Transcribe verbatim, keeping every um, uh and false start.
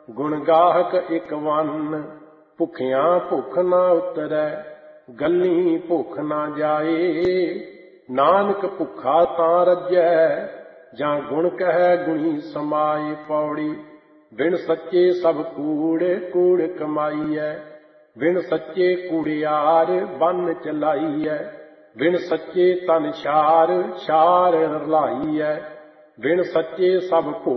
ਗੁਣ ਗਾਹਕ ਇੱਕ ਵੰਨ। ਭੁੱਖਿਆਂ ਭੁੱਖ ਨਾ ਉਤਰੈ, ਗੱਲੀਂ ਭੁੱਖ ਨਾ ਜਾਏ। ਨਾਨਕ ਭੁੱਖਾ ਤਾਂ ਰੱਜੈ, ਜਾਂ ਗੁਣ ਕਹਿ ਗੁਣੀ ਸਮਾਏ। ਪੌੜੀ ਬਿਨ ਸੱਚੇ ਸਭ ਕੂੜ, ਕੂੜ ਕਮਾਈਐ। ਬਿਨ ਸੱਚੇ ਕੂੜਿਆਰ ਬੰਨ ਚਲਾਈਐ। ਬਿਨ ਸੱਚੇ ਤਨ ਛਾਰ, ਛਾਰ ਰਲਾਈਐ। ਬਿਨ ਸੱਚੇ ਸਭ ਭੁ